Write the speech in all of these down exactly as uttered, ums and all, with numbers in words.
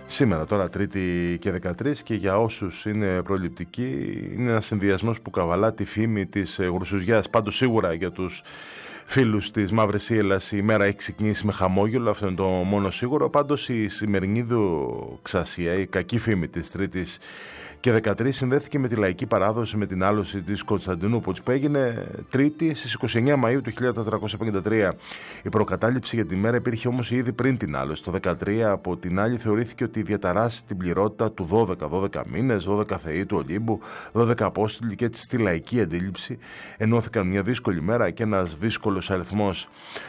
Σήμερα τώρα Τρίτη και δεκατρείς, και για όσους είναι προληπτικοί είναι ένας συνδυασμός που καβαλά τη φήμη της γρουσουζιάς. Πάντως σίγουρα για τους φίλους της Μαύρης Ύλας η μέρα έχει ξεκινήσει με χαμόγελο, αυτό είναι το μόνο σίγουρο. Πάντως η σημερινή δοξασία, η κακή φήμη της Τρίτης και δεκατρείς συνδέθηκε με τη λαϊκή παράδοση, με την άλωση της Κωνσταντινούπολης που έγινε Τρίτη στις είκοσι εννέα Μαΐου του χίλια τετρακόσια πενήντα τρία. Η προκατάληψη για τη μέρα υπήρχε όμως ήδη πριν την άλωση. Το δεκατρία από την άλλη θεωρήθηκε ότι διαταράσσει την πληρότητα του δώδεκα, δώδεκα μήνες, δώδεκα θεοί του Ολύμπου, δώδεκα απόστολοι, και έτσι στη λαϊκή αντίληψη ενώθηκαν μια δύσκολη μέρα και ένας δύσκολος αριθμός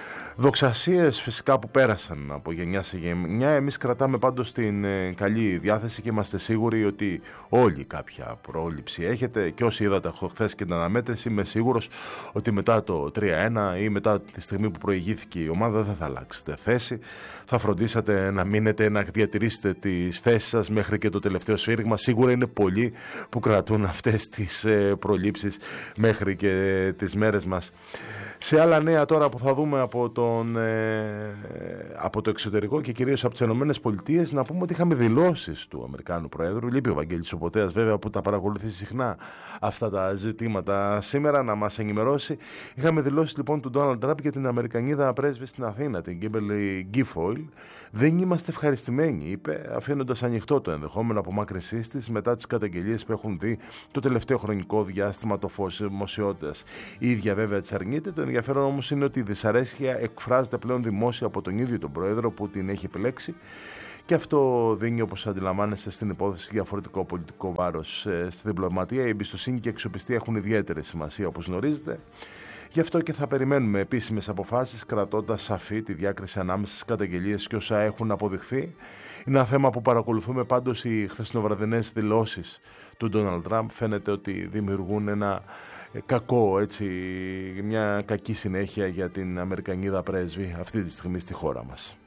δοξασίες φυσικά που πέρασαν από γενιά σε γενιά. Εμείς κρατάμε πάντως την ε, καλή διάθεση και είμαστε σίγουροι ότι όλοι κάποια πρόληψη έχετε, και όσοι είδατε χθες και την αναμέτρηση είμαι σίγουρος ότι μετά το τρία ένα ή μετά τη στιγμή που προηγήθηκε η ομάδα δεν θα αλλάξετε θέση, θα φροντίσατε να μείνετε, να διατηρήσετε τις θέσεις σας μέχρι και το τελευταίο σφύριγμα. Σίγουρα είναι πολλοί που κρατούν αυτές τις ε, προλήψεις μέχρι και τις μέρες μας. Σε άλλα νέα τώρα που θα δούμε από, τον, ε, από το εξωτερικό και κυρίως από τις ΗΠΑ, να πούμε ότι είχαμε δηλώσεις του Αμερικάνου Προέδρου. Λείπει ο Βαγγέλης Οποτέας βέβαια που τα παρακολουθεί συχνά αυτά τα ζητήματα σήμερα, να μας ενημερώσει. Είχαμε δηλώσεις λοιπόν του Ντόναλντ Τραμπ για την Αμερικανίδα πρέσβη στην Αθήνα, την Κίμπερλι Γκίφοιλ. Δεν είμαστε ευχαριστημένοι, είπε, αφήνοντας ανοιχτό το ενδεχόμενο απομάκρυνσής της μετά τις καταγγελίες που έχουν δει το τελευταίο χρονικό διάστημα το φως δημοσιότητας. Η ίδια βέβαια τις αρνείται. Το ενδιαφέρον όμως είναι ότι η δυσαρέσκεια εκφράζεται πλέον δημόσια από τον ίδιο τον Πρόεδρο που την έχει επιλέξει, και αυτό δίνει, όπως αντιλαμβάνεστε, στην υπόθεση διαφορετικό πολιτικό βάρος. Στη διπλωματία η εμπιστοσύνη και η αξιοπιστία έχουν ιδιαίτερη σημασία, όπως γνωρίζετε. Γι' αυτό και θα περιμένουμε επίσημες αποφάσεις, κρατώντας σαφή τη διάκριση ανάμεσα στις καταγγελίες και όσα έχουν αποδειχθεί. Είναι ένα θέμα που παρακολουθούμε. Πάντως οι χθεσινοβραδινές δηλώσεις του Ντόναλντ Τραμπ φαίνεται ότι δημιουργούν ένα κακό, έτσι, μια κακή συνέχεια για την Αμερικανίδα πρέσβη αυτή τη στιγμή στη χώρα μας.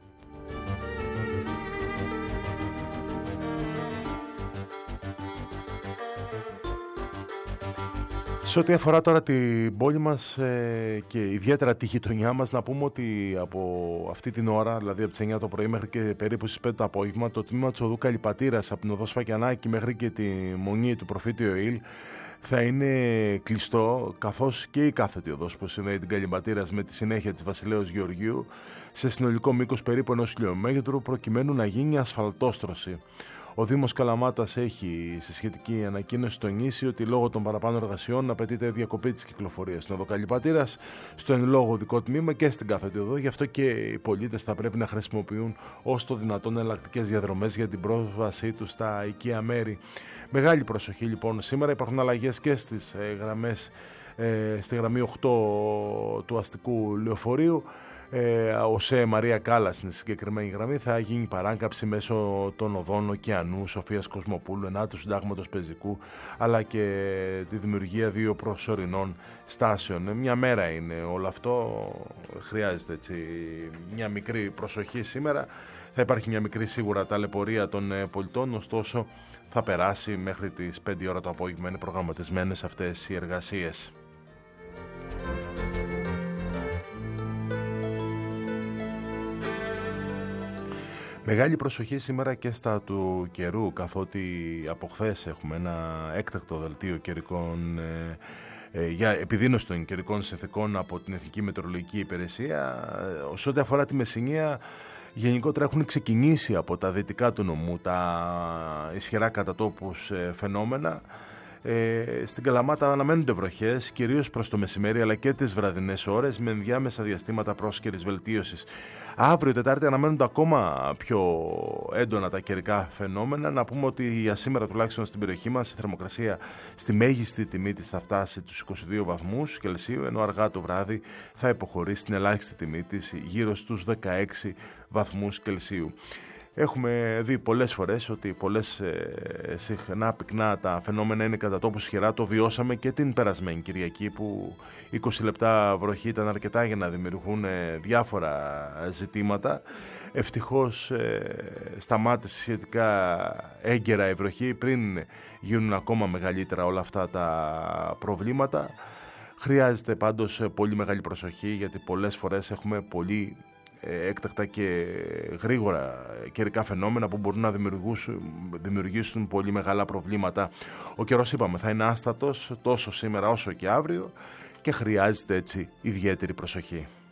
Σε ό,τι αφορά τώρα την πόλη μας ε, και ιδιαίτερα τη γειτονιά μας, να πούμε ότι από αυτή την ώρα, δηλαδή από τις εννιά το πρωί μέχρι και περίπου στις πέντε το απόγευμα, το τμήμα της οδού Καλυπατήρας από την οδό Σφακιανάκη μέχρι και τη μονή του Προφήτη Ιωήλ θα είναι κλειστό, καθώς και η κάθετη οδός που συνδέει την Καλυπατήρας με τη συνέχεια της Βασιλέως Γεωργίου σε συνολικό μήκος περίπου ενός χιλιόμετρου, προκειμένου να γίνει ασφαλτόστρωση. Ο Δήμος Καλαμάτας έχει σε σχετική ανακοίνωση τονίσει ότι λόγω των παραπάνω εργασιών απαιτείται διακοπή της κυκλοφορίας στην οδό Καλυπατήρας, στο εν λόγω οδικό τμήμα και στην κάθετη οδό. Γι' αυτό και οι πολίτες θα πρέπει να χρησιμοποιούν ως το δυνατόν εναλλακτικές διαδρομές για την πρόσβασή τους στα οικεία μέρη. Μεγάλη προσοχή λοιπόν σήμερα. Υπάρχουν αλλαγές και στις ε, γραμμές, ε, στη γραμμή οκτώ του αστικού λεωφορείου. Ε, ο ΣΕ Μαρία Κάλλας είναι συγκεκριμένη γραμμή. Θα γίνει παράκαψη μέσω των οδών Ωκεανού, Σοφίας Κοσμοπούλου, Ενάτου Συντάγματος Πεζικού, αλλά και τη δημιουργία δύο προσωρινών στάσεων. Μια μέρα είναι όλο αυτό, χρειάζεται έτσι μια μικρή προσοχή σήμερα. Θα υπάρχει μια μικρή σίγουρα ταλαιπωρία των πολιτών, ωστόσο θα περάσει μέχρι τις πέντε ώρα το απόγευμα. Είναι προγραμματισμένες αυτές οι εργασίες. Μεγάλη προσοχή σήμερα και στα του καιρού, καθότι από χθες έχουμε ένα έκτακτο δελτίο καιρικών ε, ε, για επιδείνωση των καιρικών συνθηκών από την Εθνική Μετεωρολογική Υπηρεσία. Σε ό,τι αφορά τη Μεσσηνία, γενικότερα έχουν ξεκινήσει από τα δυτικά του νομού τα ισχυρά κατά τόπους ε, φαινόμενα. Ε, στην Καλαμάτα αναμένονται βροχές, κυρίως προς το μεσημέρι αλλά και τις βραδινές ώρες, με ενδιάμεσα διαστήματα πρόσκαιρης βελτίωσης. Αύριο Τετάρτη αναμένονται ακόμα πιο έντονα τα καιρικά φαινόμενα. Να πούμε ότι για σήμερα τουλάχιστον στην περιοχή μας η θερμοκρασία στη μέγιστη τιμή της θα φτάσει τους είκοσι δύο βαθμούς Κελσίου, ενώ αργά το βράδυ θα υποχωρήσει στην ελάχιστη τιμή της γύρω στους δεκαέξι βαθμούς Κελσίου. Έχουμε δει πολλές φορές ότι πολλές ε, συχνά πυκνά τα φαινόμενα είναι κατά τόπους ισχυρά. Το βιώσαμε και την περασμένη Κυριακή που είκοσι λεπτά βροχή ήταν αρκετά για να δημιουργούν ε, διάφορα ζητήματα. Ευτυχώς ε, σταμάτησε σχετικά έγκαιρα η βροχή πριν γίνουν ακόμα μεγαλύτερα όλα αυτά τα προβλήματα. Χρειάζεται πάντως πολύ μεγάλη προσοχή, γιατί πολλές φορές έχουμε πολύ έκτακτα και γρήγορα καιρικά φαινόμενα που μπορούν να δημιουργήσουν, δημιουργήσουν πολύ μεγάλα προβλήματα. Ο καιρός, είπαμε, θα είναι άστατος τόσο σήμερα όσο και αύριο και χρειάζεται έτσι ιδιαίτερη προσοχή.